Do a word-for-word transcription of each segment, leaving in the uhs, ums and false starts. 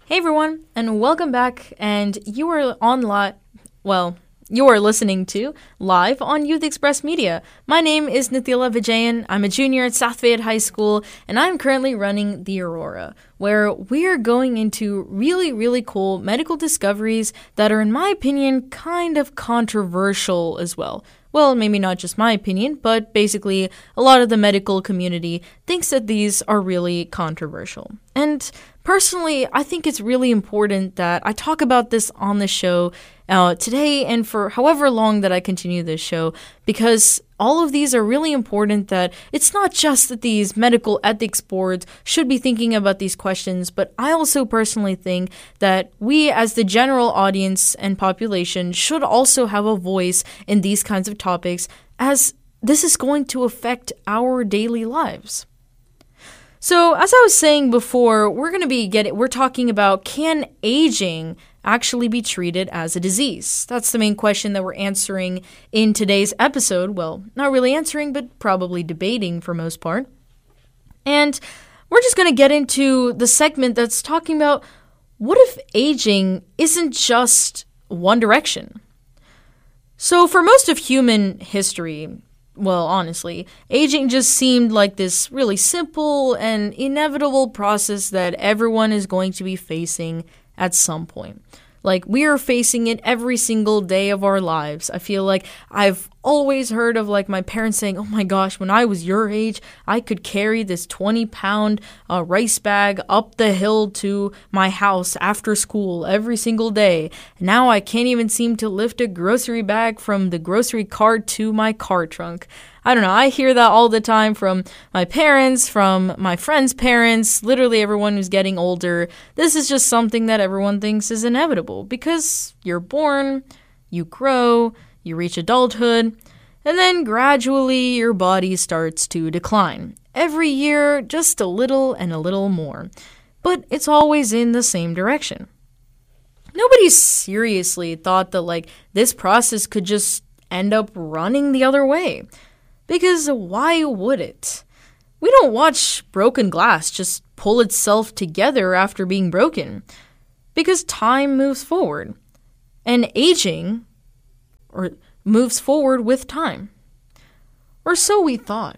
Hey everyone, and welcome back, and you are on li- well, you are listening to Live on Youth Express Media. My name is Nithila Vijayan. I'm a junior at South Fayette High School, and I'm currently running the Aurora, where we're going into really, really cool medical discoveries that are, in my opinion, kind of controversial as well. Well, maybe not just my opinion, but basically a lot of the medical community thinks that these are really controversial. And personally, I think it's really important that I talk about this on the show uh, today and for however long that I continue this show, because all of these are really important. That it's not just that these medical ethics boards should be thinking about these questions, but I also personally think that we as the general audience and population should also have a voice in these kinds of topics, as this is going to affect our daily lives. So, as I was saying before, we're going to be getting, we're talking about, can aging actually be treated as a disease? That's the main question that we're answering in today's episode. Well, not really answering, but probably debating for most part. And we're just going to get into the segment that's talking about, what if aging isn't just one direction? So, for most of human history, well, honestly, aging just seemed like this really simple and inevitable process that everyone is going to be facing at some point. Like, we are facing it every single day of our lives. I feel like I've always heard of, like, my parents saying, oh my gosh, when I was your age, I could carry this twenty pound uh, rice bag up the hill to my house after school every single day. Now I can't even seem to lift a grocery bag from the grocery cart to my car trunk. I don't know, I hear that all the time from my parents, from my friends' parents, literally everyone who's getting older. This is just something that everyone thinks is inevitable, because you're born, you grow, you reach adulthood, and then gradually your body starts to decline. Every year, just a little and a little more. But it's always in the same direction. Nobody seriously thought that, like, this process could just end up running the other way. Because why would it? We don't watch broken glass just pull itself together after being broken. Because time moves forward. And aging or moves forward with time. Or so we thought.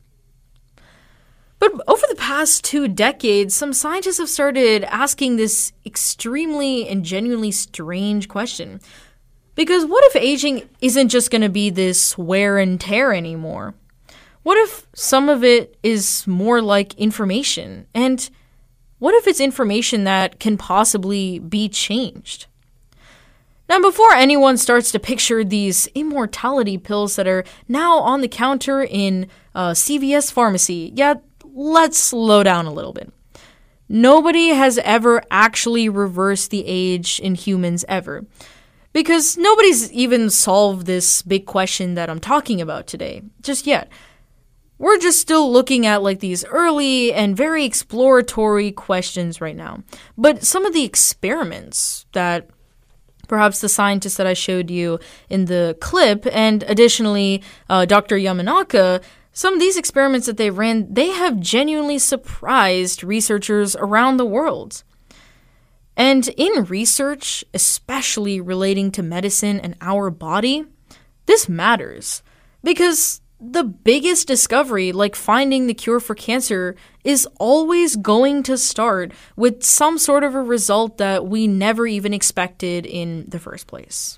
But over the past two decades, some scientists have started asking this extremely and genuinely strange question. Because what if aging isn't just going to be this wear and tear anymore? What if some of it is more like information? And what if it's information that can possibly be changed? Now, before anyone starts to picture these immortality pills that are now on the counter in uh, C V S pharmacy, yeah, let's slow down a little bit. Nobody has ever actually reversed the age in humans ever. Because nobody's even solved this big question that I'm talking about today, just yet. We're just still looking at, like, these early and very exploratory questions right now. But some of the experiments that perhaps the scientists that I showed you in the clip, and additionally uh, Doctor Yamanaka, some of these experiments that they ran, they have genuinely surprised researchers around the world. And in research, especially relating to medicine and our body, this matters. Because the biggest discovery, like finding the cure for cancer, is always going to start with some sort of a result that we never even expected in the first place.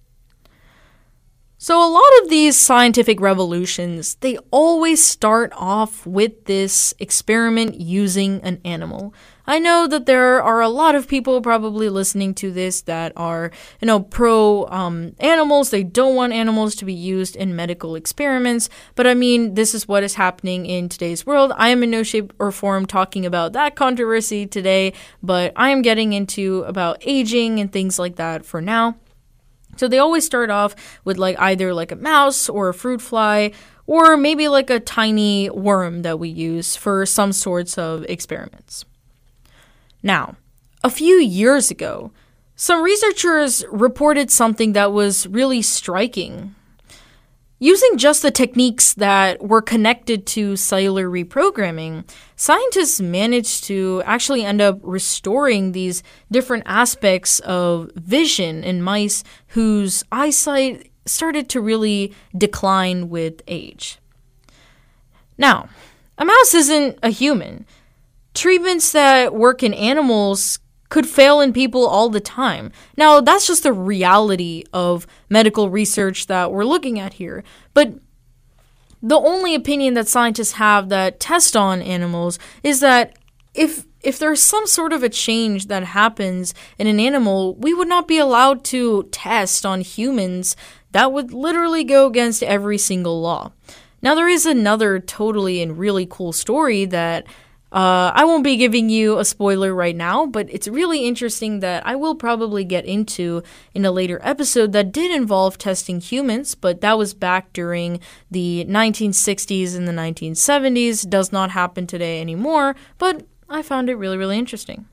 So a lot of these scientific revolutions, they always start off with this experiment using an animal. I know that there are a lot of people probably listening to this that are, you know, pro um, animals. They don't want animals to be used in medical experiments. But I mean, this is what is happening in today's world. I am in no shape or form talking about that controversy today, but I am getting into about aging and things like that for now. So they always start off with like either like a mouse or a fruit fly, or maybe like a tiny worm that we use for some sorts of experiments. Now, a few years ago, some researchers reported something that was really striking. Using just the techniques that were connected to cellular reprogramming, scientists managed to actually end up restoring these different aspects of vision in mice whose eyesight started to really decline with age. Now, a mouse isn't a human. Treatments that work in animals could fail in people all the time. Now, that's just the reality of medical research that we're looking at here. But the only opinion that scientists have that test on animals is that if if there's some sort of a change that happens in an animal, we would not be allowed to test on humans. That would literally go against every single law. Now, there is another totally and really cool story that Uh, I won't be giving you a spoiler right now, but it's really interesting that I will probably get into in a later episode that did involve testing humans, but that was back during the nineteen sixties and the nineteen seventies. Does not happen today anymore, but I found it really, really interesting.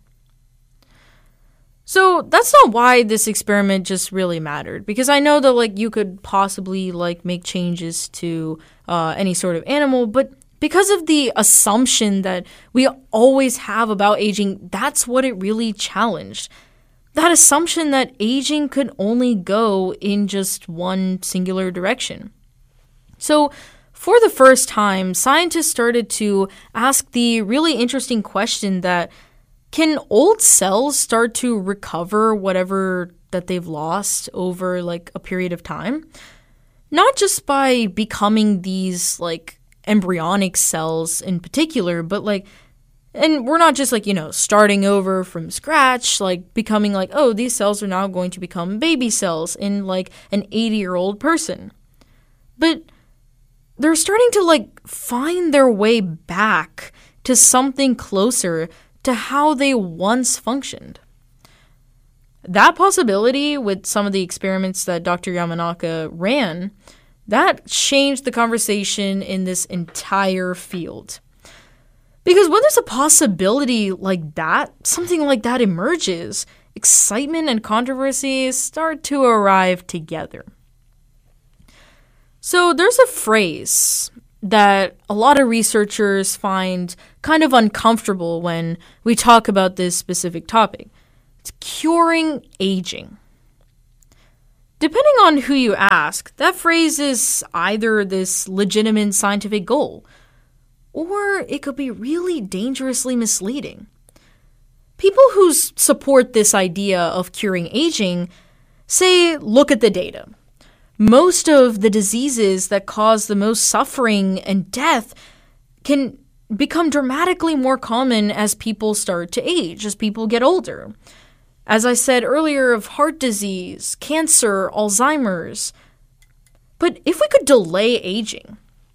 So that's not why this experiment just really mattered, because I know that like you could possibly like make changes to uh, any sort of animal, but because of the assumption that we always have about aging, that's what it really challenged. That assumption that aging could only go in just one singular direction. So, for the first time, scientists started to ask the really interesting question that, can old cells start to recover whatever that they've lost over like a period of time? Not just by becoming these like embryonic cells in particular, but like, and we're not just like, you know, starting over from scratch, like becoming like, oh, these cells are now going to become baby cells in like an eighty year old person. But they're starting to like find their way back to something closer to how they once functioned. That possibility with some of the experiments that Doctor Yamanaka ran, that changed the conversation in this entire field. Because when there's a possibility like that, something like that emerges, excitement and controversy start to arrive together. So there's a phrase that a lot of researchers find kind of uncomfortable when we talk about this specific topic. It's curing aging. Depending on who you ask, that phrase is either this legitimate scientific goal, or it could be really dangerously misleading. People who s- support this idea of curing aging say, look at the data. Most of the diseases that cause the most suffering and death can become dramatically more common as people start to age, as people get older. As I said earlier, of heart disease, cancer, Alzheimer's. But if we could delay aging,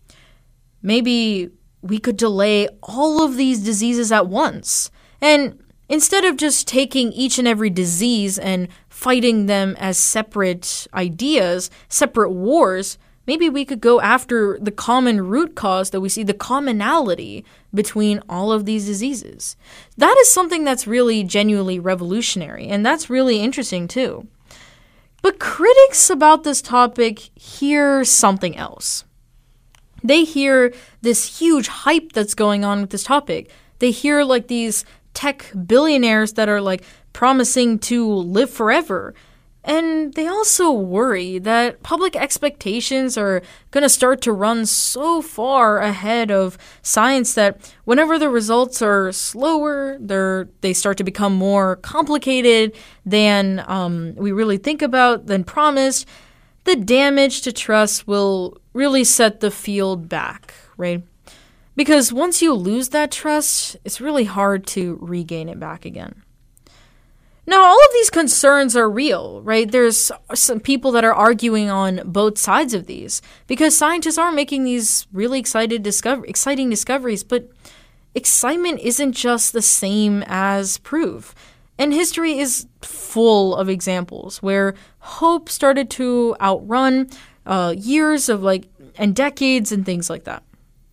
maybe we could delay all of these diseases at once. And instead of just taking each and every disease and fighting them as separate ideas, separate wars, maybe we could go after the common root cause that we see, the commonality between all of these diseases. That is something that's really genuinely revolutionary, and that's really interesting too. But critics about this topic hear something else. They hear this huge hype that's going on with this topic. They hear like these tech billionaires that are like promising to live forever. And they also worry that public expectations are going to start to run so far ahead of science that whenever the results are slower, they're, they start to become more complicated than um, we really think about, than promised, the damage to trust will really set the field back, right? Because once you lose that trust, it's really hard to regain it back again. Now, all of these concerns are real, right? There's some people that are arguing on both sides of these because scientists are making these really excited discover- exciting discoveries, but excitement isn't just the same as proof. And history is full of examples where hope started to outrun uh, years of like and decades and things like that.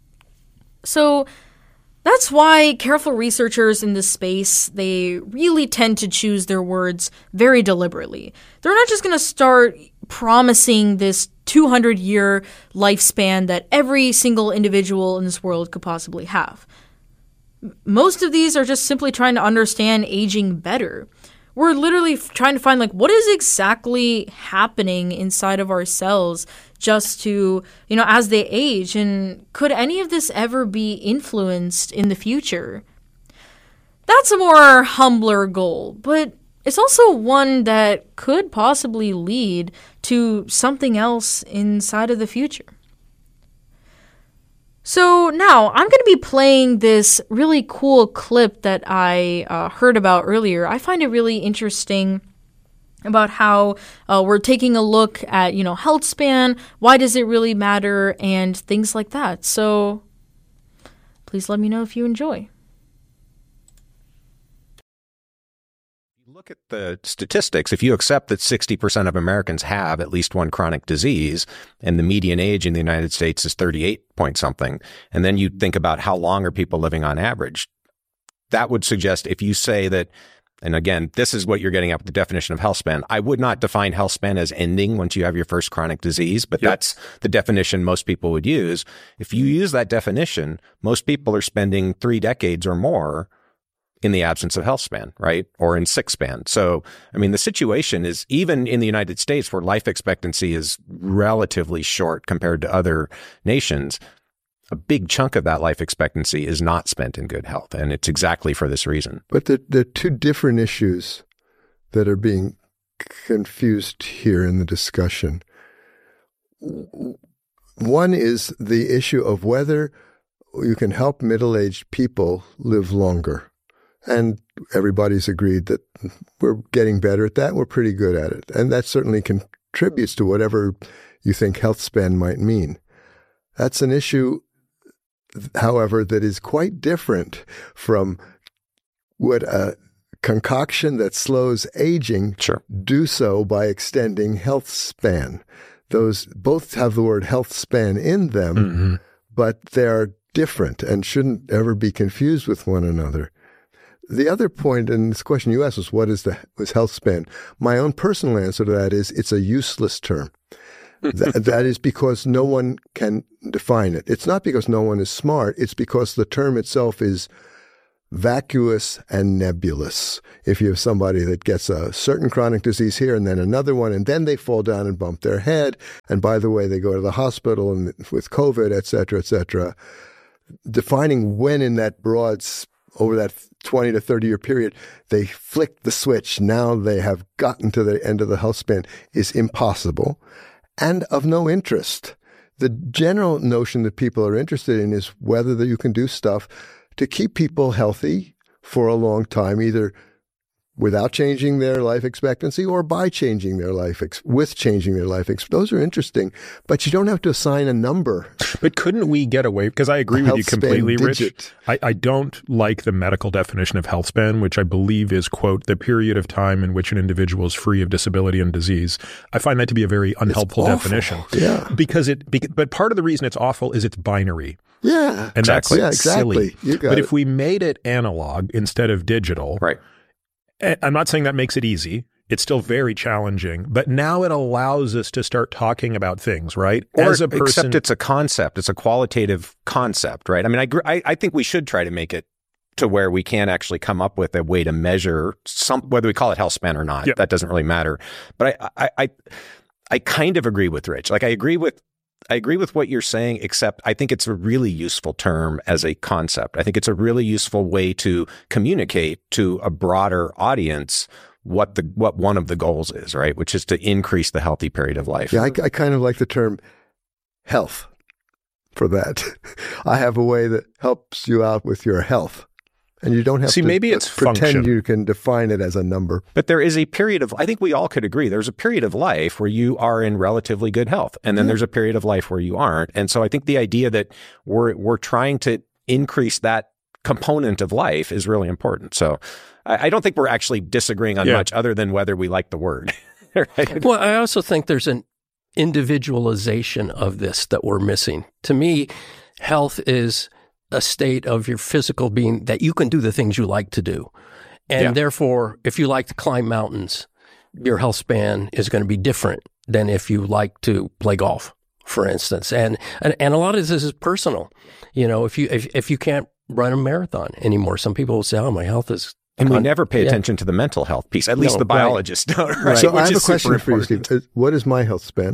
So that's why careful researchers in this space, they really tend to choose their words very deliberately. They're not just going to start promising this two hundred year lifespan that every single individual in this world could possibly have. Most of these are just simply trying to understand aging better. We're literally trying to find, like, what is exactly happening inside of our cells just to, you know, as they age, and could any of this ever be influenced in the future? That's a more humbler goal, but it's also one that could possibly lead to something else inside of the future. So now I'm going to be playing this really cool clip that I uh, heard about earlier. I find it really interesting about how uh, we're taking a look at, you know, health span, why does it really matter, and things like that. So please let me know if you enjoy. Look at the statistics. If you accept that sixty percent of Americans have at least one chronic disease, and the median age in the United States is thirty-eight point something, and then you think about how long are people living on average, that would suggest if you say that, and again, this is what you're getting at with the definition of health span. I would not define health span as ending once you have your first chronic disease, but yep. That's the definition most people would use. If you use that definition, most people are spending three decades or more in the absence of health span, right? Or in sick span. So, I mean, the situation is, even in the United States, where life expectancy is relatively short compared to other nations, a big chunk of that life expectancy is not spent in good health. And it's exactly for this reason. But there, there are two different issues that are being confused here in the discussion. One is the issue of whether you can help middle-aged people live longer. And everybody's agreed that we're getting better at that. We're pretty good at it. And that certainly contributes to whatever you think health span might mean. That's an issue, however, that is quite different from what a concoction that slows aging sure. do so by extending health span. Those both have the word health span in them, mm-hmm. but they're different and shouldn't ever be confused with one another. The other point in this question you asked was, what is the was health span? My own personal answer to that is, it's a useless term. that, that is because no one can define it. It's not because no one is smart. It's because the term itself is vacuous and nebulous. If you have somebody that gets a certain chronic disease here and then another one, and then they fall down and bump their head, and by the way, they go to the hospital and with COVID, et cetera, et cetera, defining when in that broad over that twenty to thirty year period, they flick the switch. Now they have gotten to the end of the health span is impossible and of no interest. The general notion that people are interested in is whether that you can do stuff to keep people healthy for a long time, either without changing their life expectancy or by changing their life, ex- with changing their life expectancy. Those are interesting, but you don't have to assign a number. But couldn't we get away, because I agree with you completely, Rich. I, I don't like the medical definition of health span, which I believe is, quote, the period of time in which an individual is free of disability and disease. I find that to be a very unhelpful definition. Yeah. Because it, but part of the reason it's awful is it's binary. Yeah. And exactly. that's yeah, exactly. silly. You got but it. if we made it analog instead of digital, right. I'm not saying that makes it easy. It's still very challenging, but now it allows us to start talking about things, right? Or As a person, except it's a concept. It's a qualitative concept, right? I mean, I, I, I think we should try to make it to where we can actually come up with a way to measure some, whether we call it health span or not. Yep. That doesn't really matter. But I, I, I, I kind of agree with Rich. Like I agree with I agree with what you're saying, except I think it's a really useful term as a concept. I think it's a really useful way to communicate to a broader audience what the what one of the goals is, right? Which is to increase the healthy period of life. Yeah, I, I kind of like the term health for that. I have a way that helps you out with your health. And you don't have See, to maybe it's pretend function. You can define it as a number. But there is a period of, I think we all could agree, there's a period of life where you are in relatively good health. And then yeah. there's a period of life where you aren't. And so I think the idea that we're we're trying to increase that component of life is really important. So I, I don't think we're actually disagreeing on yeah. much other than whether we like the word. Right? Well, I also think there's an individualization of this that we're missing. To me, health is a state of your physical being that you can do the things you like to do. And yeah. therefore, if you like to climb mountains, your health span is going to be different than if you like to play golf, for instance. And, and, and a lot of this is personal. You know, if you, if, if you can't run a marathon anymore, some people will say, oh, my health is. And we never pay yeah. attention to the mental health piece. At least no, the biologists right. don't. Right? So I have a question for you, Steve. What is my health span?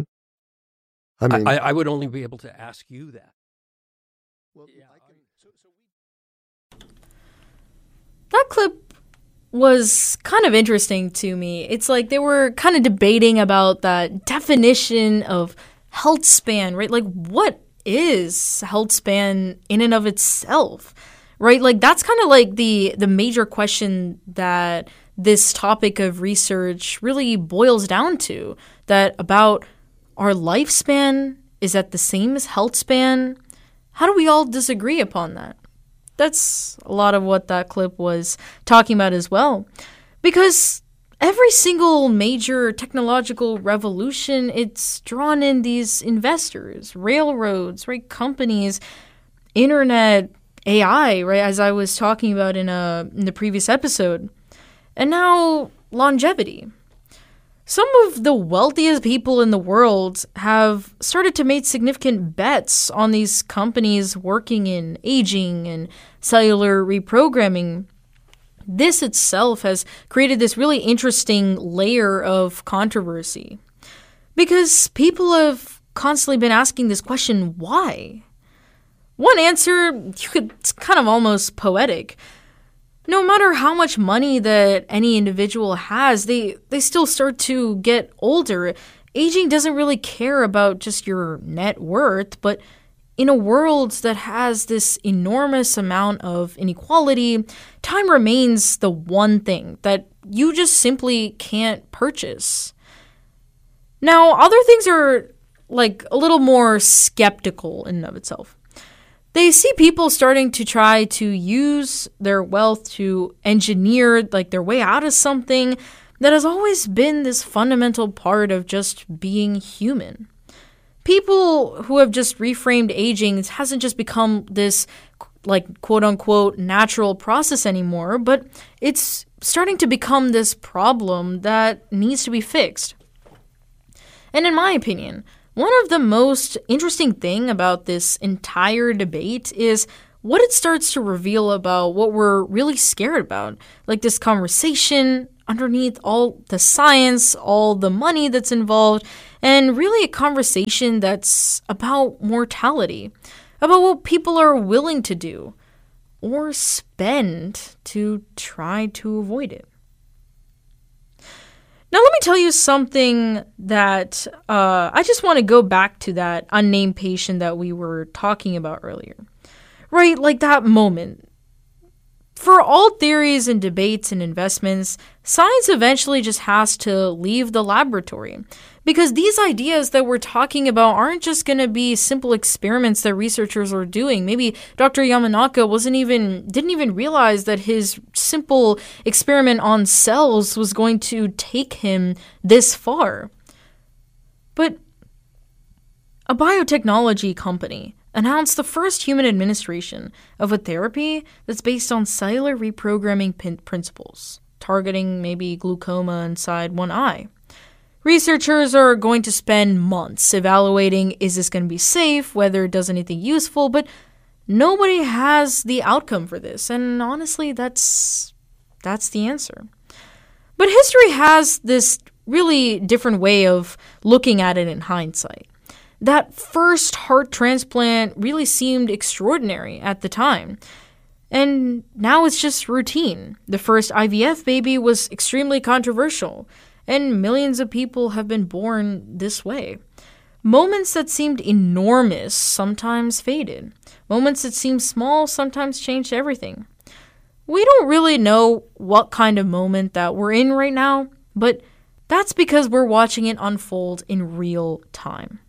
I mean, I, I would only be able to ask you that. Well, yeah, I can, so, so we... That clip was kind of interesting to me. It's like they were kind of debating about that definition of health span, right? Like, what is health span in and of itself? Right? Like, that's kind of like the the major question that this topic of research really boils down to, that about our lifespan, is that the same as health span? How do we all disagree upon that? That's a lot of what that clip was talking about as well. Because every single major technological revolution, it's drawn in these investors, railroads, right? Companies, internet, A I, right, as I was talking about in a in the previous episode. And now longevity. Some of the wealthiest people in the world have started to make significant bets on these companies working in aging and cellular reprogramming. This itself has created this really interesting layer of controversy. Because people have constantly been asking this question, why? One answer, you could, it's kind of almost poetic. No matter how much money that any individual has, they, they still start to get older. Aging doesn't really care about just your net worth, but in a world that has this enormous amount of inequality, time remains the one thing that you just simply can't purchase. Now, other things are like a little more skeptical in and of itself. They see people starting to try to use their wealth to engineer like their way out of something that has always been this fundamental part of just being human. People who have just reframed aging hasn't just become this like quote unquote natural process anymore, but it's starting to become this problem that needs to be fixed. And in my opinion, one of the most interesting thing about this entire debate is what it starts to reveal about what we're really scared about. Like this conversation underneath all the science, all the money that's involved, and really a conversation that's about mortality, about what people are willing to do or spend to try to avoid it. Now, let me tell you something that uh, I just want to go back to that unnamed patient that we were talking about earlier. Right? Like that moment. For all theories and debates and investments, science eventually just has to leave the laboratory. Because these ideas that we're talking about aren't just going to be simple experiments that researchers are doing. Maybe Doctor Yamanaka wasn't even didn't even realize that his simple experiment on cells was going to take him this far. But a biotechnology company announced the first human administration of a therapy that's based on cellular reprogramming pin- principles, targeting maybe glaucoma inside one eye. Researchers are going to spend months evaluating, is this going to be safe, whether it does anything useful, but nobody has the outcome for this, and honestly, that's that's the answer. But history has this really different way of looking at it in hindsight. That first heart transplant really seemed extraordinary at the time, and now it's just routine. The first I V F baby was extremely controversial, and millions of people have been born this way. Moments that seemed enormous sometimes faded. Moments that seemed small sometimes changed everything. We don't really know what kind of moment that we're in right now, but that's because we're watching it unfold in real time.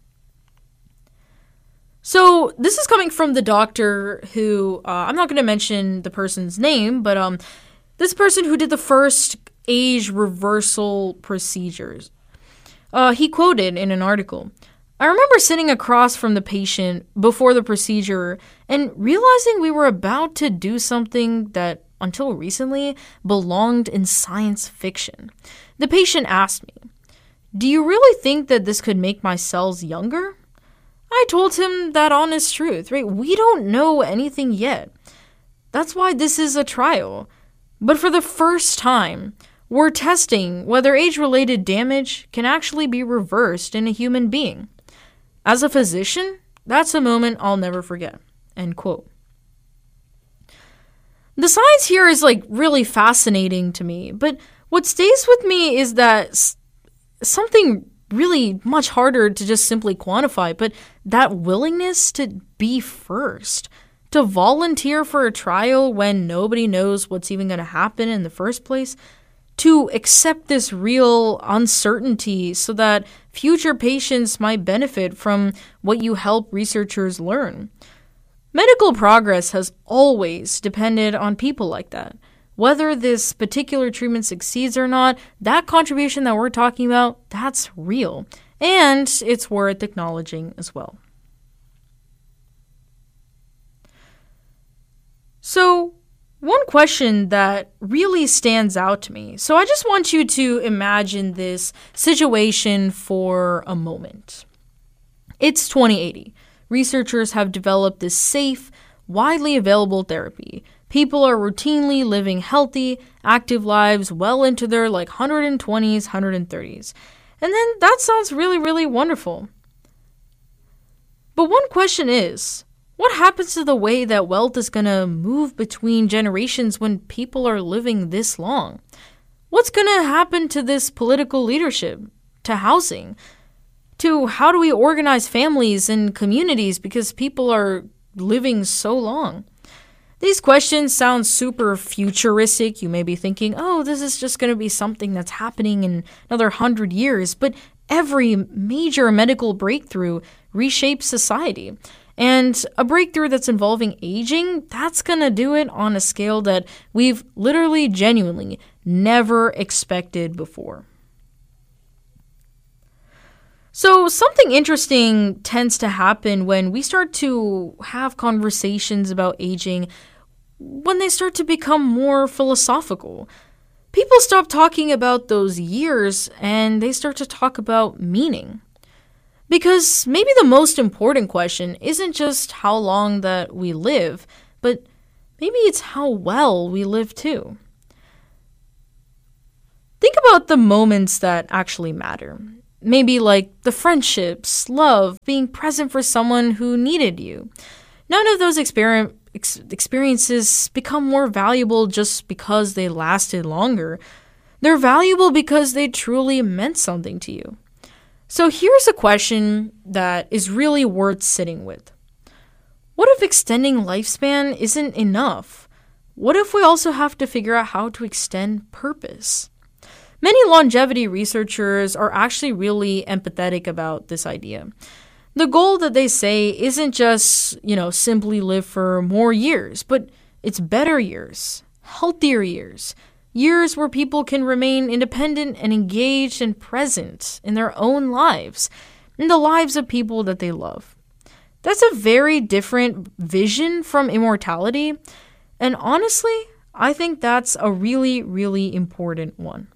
So this is coming from the doctor who, uh, I'm not going to mention the person's name, but um, this person who did the first age reversal procedures. Uh, he quoted in an article, "I remember sitting across from the patient before the procedure and realizing we were about to do something that, until recently, belonged in science fiction. The patient asked me, "Do you really think that this could make my cells younger?" I told him that honest truth, right? We don't know anything yet. That's why this is a trial. But for the first time, we're testing whether age-related damage can actually be reversed in a human being. As a physician, that's a moment I'll never forget. End quote. The science here is like really fascinating to me, but what stays with me is that s- something really much harder to just simply quantify, but that willingness to be first, to volunteer for a trial when nobody knows what's even going to happen in the first place, to accept this real uncertainty so that future patients might benefit from what you help researchers learn. Medical progress has always depended on people like that. Whether this particular treatment succeeds or not, that contribution that we're talking about, that's real. And it's worth acknowledging as well. So, one question that really stands out to me. So I just want you to imagine this situation for a moment. It's twenty eighty. Researchers have developed this safe, widely available therapy. People are routinely living healthy, active lives well into their like one hundred twenties, one hundred thirties. And then that sounds really, really wonderful. But one question is, what happens to the way that wealth is going to move between generations when people are living this long? What's going to happen to this political leadership, to housing, to how do we organize families and communities because people are living so long? These questions sound super futuristic. You may be thinking, oh, this is just going to be something that's happening in another hundred years. But every major medical breakthrough reshapes society. And a breakthrough that's involving aging, that's going to do it on a scale that we've literally, genuinely never expected before. So something interesting tends to happen when we start to have conversations about aging, when they start to become more philosophical. People stop talking about those years and they start to talk about meaning. Because maybe the most important question isn't just how long that we live, but maybe it's how well we live too. Think about the moments that actually matter. Maybe like the friendships, love, being present for someone who needed you. None of those exper- ex- experiences become more valuable just because they lasted longer. They're valuable because they truly meant something to you. So here's a question that is really worth sitting with. What if extending lifespan isn't enough? What if we also have to figure out how to extend purpose? Many longevity researchers are actually really empathetic about this idea. The goal that they say isn't just, you know, simply live for more years, but it's better years, healthier years, years where people can remain independent and engaged and present in their own lives, in the lives of people that they love. That's a very different vision from immortality, and honestly, I think that's a really, really important one.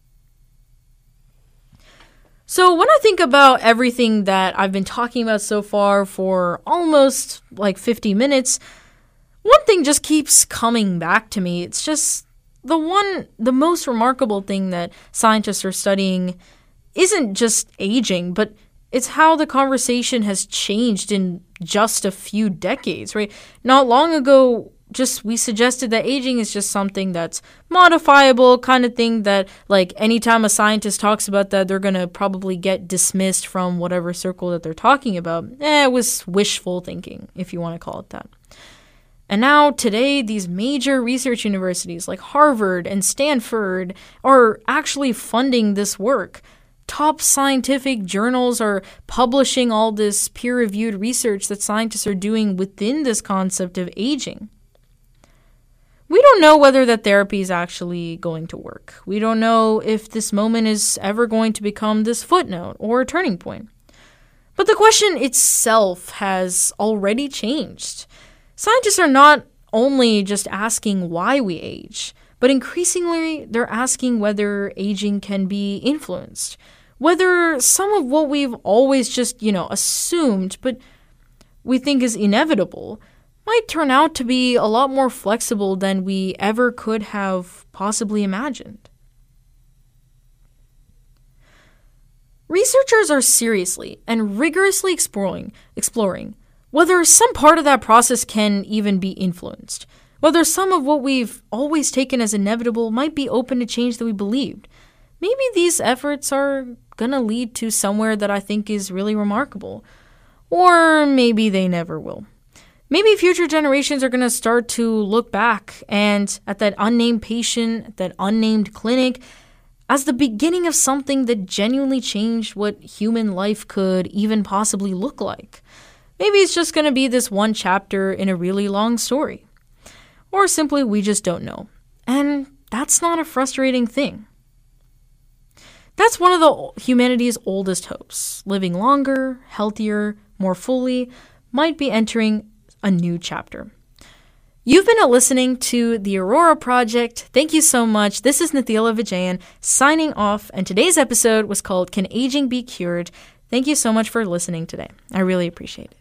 So when I think about everything that I've been talking about so far for almost like fifty minutes, one thing just keeps coming back to me. It's just the one, the most remarkable thing that scientists are studying isn't just aging, but it's how the conversation has changed in just a few decades, right? Not long ago, just we suggested that aging is just something that's modifiable, kind of thing that like anytime a scientist talks about that, they're going to probably get dismissed from whatever circle that they're talking about. Eh, it was wishful thinking, if you want to call it that. And now today, these major research universities like Harvard and Stanford are actually funding this work. Top scientific journals are publishing all this peer-reviewed research that scientists are doing within this concept of aging. We don't know whether that therapy is actually going to work. We don't know if this moment is ever going to become this footnote or a turning point. But the question itself has already changed. Scientists are not only just asking why we age, but increasingly they're asking whether aging can be influenced, whether some of what we've always just, you know, assumed, but we think is inevitable, might turn out to be a lot more flexible than we ever could have possibly imagined. Researchers are seriously and rigorously exploring, exploring whether some part of that process can even be influenced, whether some of what we've always taken as inevitable might be open to change that we believed. Maybe these efforts are going to lead to somewhere that I think is really remarkable. Or maybe they never will. Maybe future generations are going to start to look back and at that unnamed patient, at that unnamed clinic, as the beginning of something that genuinely changed what human life could even possibly look like. Maybe it's just going to be this one chapter in a really long story. Or simply we just don't know. And that's not a frustrating thing. That's one of the humanity's oldest hopes. Living longer, healthier, more fully, might be entering a new chapter. You've been listening to the Aurora Project. Thank you so much. This is Nithila Vijayan signing off, and today's episode was called Can Aging Be Cured? Thank you so much for listening today. I really appreciate it.